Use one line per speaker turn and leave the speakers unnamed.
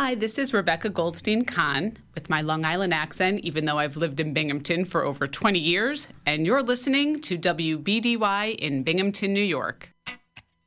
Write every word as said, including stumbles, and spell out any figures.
Hi, this is Rebecca Goldstein-Kahn with my Long Island accent, even though I've lived in Binghamton for over twenty years, and you're listening to W B D Y in Binghamton, New York.